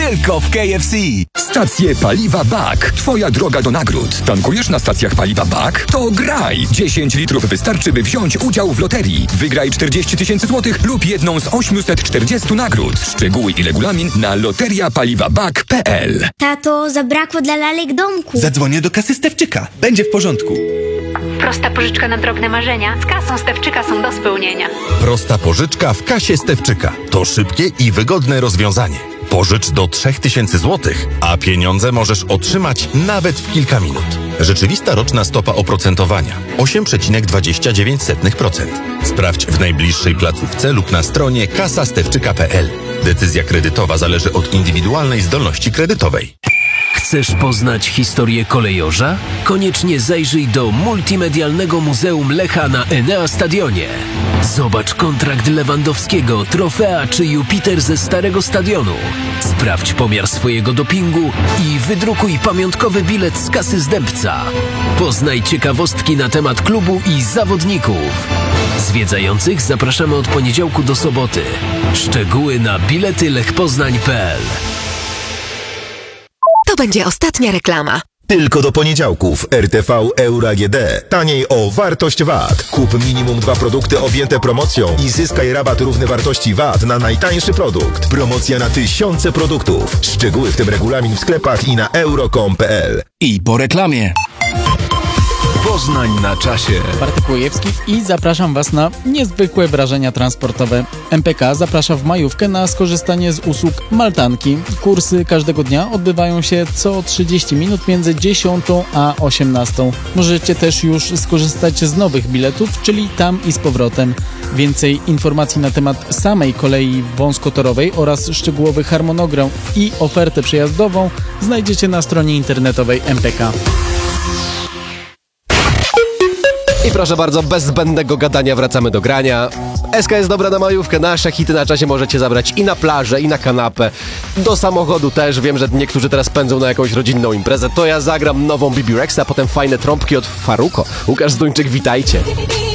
tylko w KFC. Stacje paliwa BAK. Twoja droga do nagród. Tankujesz na stacjach paliwa BAK? To graj! 10 litrów wystarczy, by wziąć udział w loterii. Wygraj 40 000 złotych lub jedną z 840 nagród. Szczegóły i regulamin na loteriapaliwabak.pl. Tato, zabrakło dla lalek domku. Zadzwonię do kasy Stefczyka. Będzie w porządku. Prosta pożyczka na drobne marzenia. Z kasą Stefczyka są do spełnienia. Prosta pożyczka w kasie Stefczyka. To szybkie i wygodne rozwiązanie. Pożycz do 3000 zł, a pieniądze możesz otrzymać nawet w kilka minut. Rzeczywista roczna stopa oprocentowania 8,29%. Sprawdź w najbliższej placówce lub na stronie kasastewczyka.pl. Decyzja kredytowa zależy od indywidualnej zdolności kredytowej. Chcesz poznać historię kolejorza? Koniecznie zajrzyj do Multimedialnego Muzeum Lecha na Enea Stadionie. Zobacz kontrakt Lewandowskiego, trofea czy Jupiter ze starego stadionu. Sprawdź pomiar swojego dopingu i wydrukuj pamiątkowy bilet z kasy Zdębca. Poznaj ciekawostki na temat klubu i zawodników. Zwiedzających zapraszamy od poniedziałku do soboty. Szczegóły na biletylechpoznań.pl. To będzie ostatnia reklama. Tylko do poniedziałków RTV Euro AGD. Taniej o wartość VAT. Kup minimum 2 produkty objęte promocją i zyskaj rabat równy wartości VAT na najtańszy produkt. Promocja na tysiące produktów. Szczegóły w tym regulamin w sklepach i na euro.com.pl. I po reklamie. Poznań na czasie. Bartek Łojewski i zapraszam Was na niezwykłe wrażenia transportowe. MPK zaprasza w majówkę na skorzystanie z usług Maltanki. Kursy każdego dnia odbywają się co 30 minut między 10 a 18. Możecie też już skorzystać z nowych biletów, czyli tam i z powrotem. Więcej informacji na temat samej kolei wąskotorowej oraz szczegółowy harmonogram i ofertę przejazdową znajdziecie na stronie internetowej MPK. I proszę bardzo, bez zbędnego gadania wracamy do grania. SK jest dobra na majówkę, nasze hity na czasie możecie zabrać i na plażę, i na kanapę. Do samochodu też, wiem, że niektórzy teraz pędzą na jakąś rodzinną imprezę. To ja zagram nową Bibi Rexa, a potem fajne trąbki od Faruko. Łukasz Zduńczyk, witajcie.